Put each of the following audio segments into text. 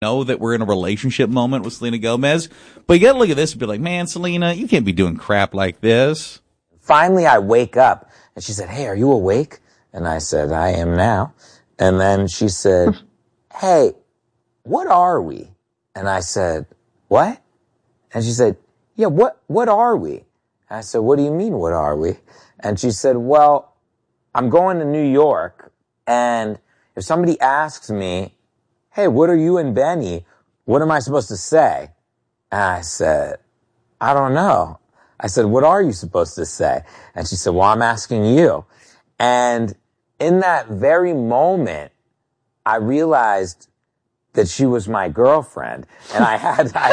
know that we're in a relationship moment with Selena Gomez, but you gotta look at this and be like, man, Selena, you can't be doing crap like this. Finally, I wake up, and she said, hey, are you awake? And I said, I am now. And then she said, hey, what are we? And I said, what? And she said, yeah, what are we? And I said, what do you mean, what are we? And she said, well, I'm going to New York, and if somebody asks me, hey, what are you and Benny? What am I supposed to say? And I said, I don't know. I said, what are you supposed to say? And she said, well, I'm asking you. And in that very moment, I realized that she was my girlfriend. And I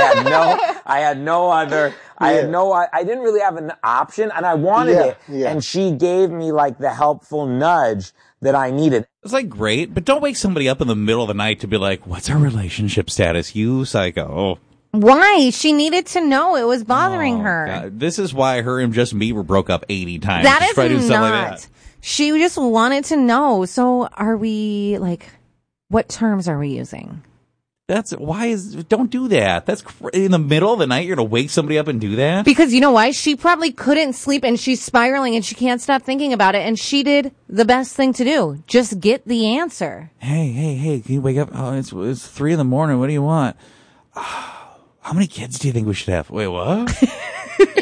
didn't really have an option, and I wanted it. Yeah. And she gave me like the helpful nudge that I needed. It's like great, but don't wake somebody up in the middle of the night to be like, what's our relationship status? You psycho. Why? She needed to know. It was bothering her. God. This is why her and Just Me were broke up 80 times. That is not. Like that. She just wanted to know. So are we, like, what terms are we using? Don't do that. That's in the middle of the night. You're going to wake somebody up and do that? Because you know why? She probably couldn't sleep, and she's spiraling, and she can't stop thinking about it. And she did the best thing to do. Just get the answer. Hey, can you wake up? Oh, it's 3 a.m. What do you want? How many kids do you think we should have? Wait, what?